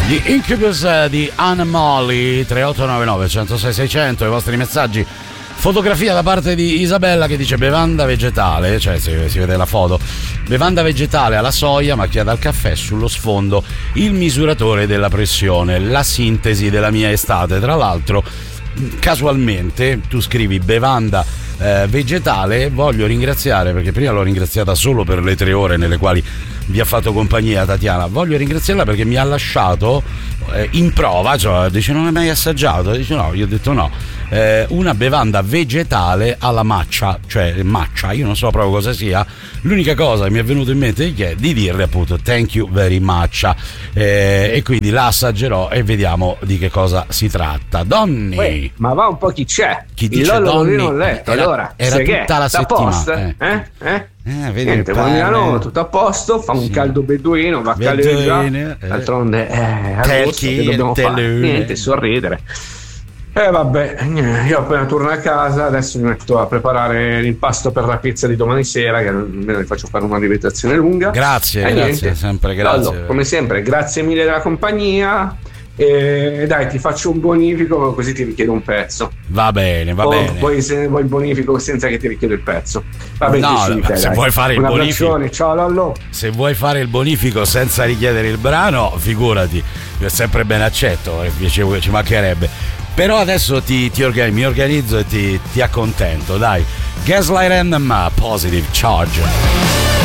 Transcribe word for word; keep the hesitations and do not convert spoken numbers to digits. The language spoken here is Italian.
Gli Incubus di Animali. Tre otto nove nove uno zero sei sei zero zero, i vostri messaggi. Fotografia da parte di Isabella che dice bevanda vegetale, cioè si, si vede la foto, bevanda vegetale alla soia, macchiata al caffè, sullo sfondo il misuratore della pressione, la sintesi della mia estate. Tra l'altro casualmente tu scrivi bevanda eh, vegetale. Voglio ringraziare, perché prima l'ho ringraziata solo per le tre ore nelle quali vi ha fatto compagnia Tatiana, voglio ringraziarla perché mi ha lasciato eh, in prova, cioè dice non hai mai assaggiato? Dice no, io ho detto no, eh, una bevanda vegetale alla matcha, cioè matcha, io non so proprio cosa sia, l'unica cosa che mi è venuto in mente è di dirle appunto thank you very much, eh, e quindi la assaggerò e vediamo di che cosa si tratta. Donny, Uè, ma va un po' chi c'è? Chi dice il Lollo Donny? non ho letto, Era, allora era tutta che? la settimana post? eh. Eh? Eh? Eh, vedi Niente, il con Milano pane. tutto a posto, fa un Sì. caldo beduino, va a Beduino, caleggia, eh. d'altronde è agosto, Telchi, che dobbiamo fare? telune. Niente, sorridere. E eh, vabbè, io appena torno a casa adesso mi metto a preparare l'impasto per la pizza di domani sera, che almeno vi faccio fare una lievitazione lunga. Grazie, e grazie, niente. sempre grazie. Lollo, come sempre, grazie mille della compagnia. E dai, ti faccio un bonifico così ti richiedo un pezzo. Va bene, va o bene. poi se vuoi il bonifico senza che ti richiedo il pezzo. Va bene, No, decidi te, se dai. vuoi fare il un bonifico, abbraccione, ciao Lollo. se vuoi fare il bonifico senza richiedere il brano, figurati, è sempre ben accetto, ci, ci mancherebbe. Però adesso ti, ti organi, mi organizzo e ti, ti accontento, dai. Gaslight Anthem, Positive Charge.